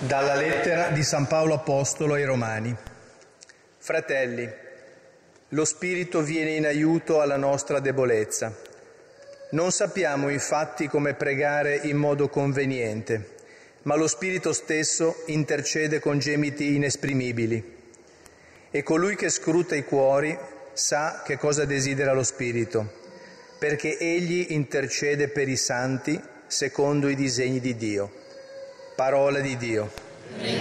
Dalla lettera di San Paolo Apostolo ai Romani. Fratelli, lo Spirito viene in aiuto alla nostra debolezza. Non sappiamo infatti come pregare in modo conveniente, ma lo Spirito stesso intercede con gemiti inesprimibili. E colui che scruta i cuori sa che cosa desidera lo Spirito, perché egli intercede per i santi secondo i disegni di Dio. Parola di Dio.